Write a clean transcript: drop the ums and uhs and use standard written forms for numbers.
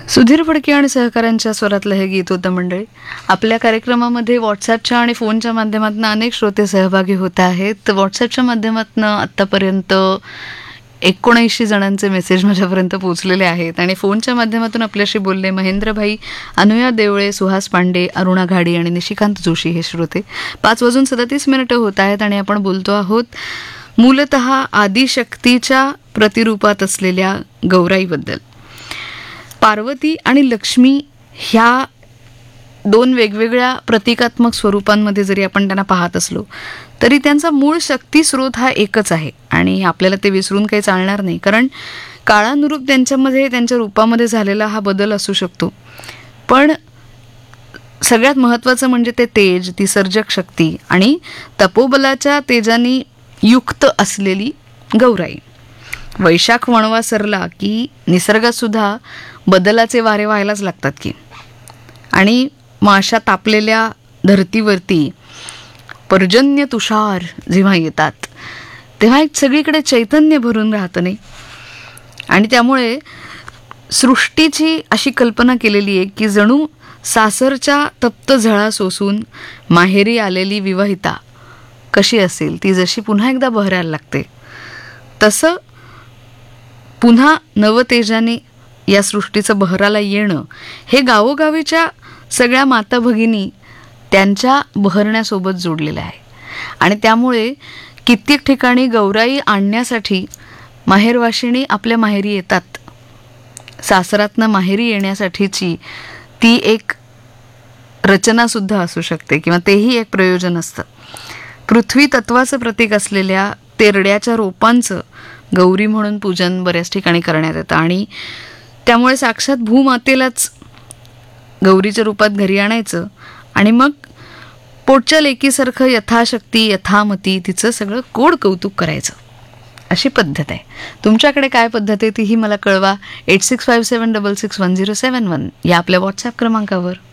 सुधीर फडके आणि सहकाऱ्यांच्या स्वरातलं हे गीत होतं मंडळी. आपल्या कार्यक्रमामध्ये व्हॉट्सॲपच्या आणि फोनच्या माध्यमातून अनेक श्रोते सहभागी होत आहेत. व्हॉट्सॲपच्या माध्यमातून आत्तापर्यंत 79 जणांचे मेसेज माझ्यापर्यंत पोहोचलेले आहेत आणि फोनच्या माध्यमातून आपल्याशी बोलले महेंद्रभाई, अनुया देवळे, सुहास पांडे, अरुणा घाडी आणि निशिकांत जोशी हे श्रोते. 5:37 होत आहेत आणि आपण बोलतो आहोत मूलतः आदिशक्तीच्या प्रतिरूपात असलेल्या गौराईबद्दल. पार्वती आणि लक्ष्मी ह्या दोन वेगवेगळ्या प्रतिकात्मक स्वरूपांमध्ये जरी आपण त्यांना पाहत असलो तरी त्यांचा मूळ शक्ती स्रोत हा एकच आहे आणि आपल्याला ते विसरून काही चालणार नाही. कारण काळानुरूप त्यांच्यामध्ये त्यांच्या रूपामध्ये झालेला हा बदल असू शकतो, पण सगळ्यात महत्त्वाचं म्हणजे ते तेज, ती सर्जक शक्ती आणि तपोबलाच्या तेजाने युक्त असलेली गौराई. वैशाख वणवा सरला की निसर्गात सुद्धा बदलाचे वारे व्हायलाच लागतात की, आणि मग अशा तापलेल्या धर्तीवरती पर्जन्य तुषार जेव्हा येतात तेव्हा एक सगळीकडे चैतन्य भरून राहतं नाही. आणि त्यामुळे सृष्टीची अशी कल्पना केलेली आहे की जणू सासरच्या तप्त झळा सोसून माहेरी आलेली विवाहिता कशी असेल, ती जशी पुन्हा एकदा बहरायला लागते तसं पुन्हा नवतेजाने या सृष्टीचं बहराला येणं हे गावोगावीच्या सगळ्या माता भगिनी त्यांच्या बहरण्यासोबत जोडलेलं आहे. आणि त्यामुळे कित्येक ठिकाणी गौराई आणण्यासाठी माहेरवाशिणी आपल्या माहेरी येतात. सासरातनं माहेरी येण्यासाठीची ती एक रचनासुद्धा असू शकते किंवा तेही एक प्रयोजन असतं. पृथ्वी तत्वाचं प्रतीक असलेल्या तेरड्याच्या रोपांचं गौरी म्हणून पूजन बऱ्याच ठिकाणी करण्यात येतं आणि त्यामुळे साक्षात भूमातेलाच गौरीच्या रूपात घरी आणायचं आणि मग पोटच्या लेकीसारखं यथाशक्ती यथामती तिचं सगळं गोड कौतुक करायचं, अशी पद्धत आहे. तुमच्याकडे काय पद्धत आहे तीही मला कळवा. 8657661071 या आपल्या व्हॉट्सॲप क्रमांकावर.